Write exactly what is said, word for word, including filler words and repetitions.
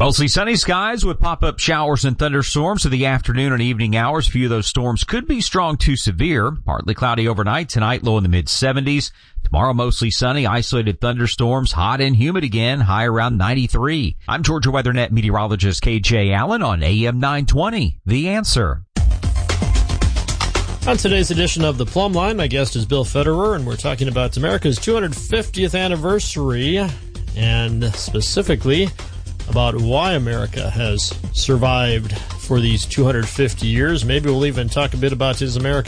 Mostly sunny skies with pop-up showers and thunderstorms in the afternoon and evening hours. A few of those storms could be strong to severe. Partly cloudy overnight tonight, low in the mid seventies. Tomorrow, mostly sunny, isolated thunderstorms, hot and humid again, high around ninety-three. I'm Georgia WeatherNet meteorologist K J Allen on A M nine twenty. The Answer. On today's edition of The Plumb Line, my guest is Bill Federer, and we're talking about America's two hundred fiftieth anniversary, and specifically about why America has survived for these two hundred fifty years. Maybe we'll even talk a bit about his American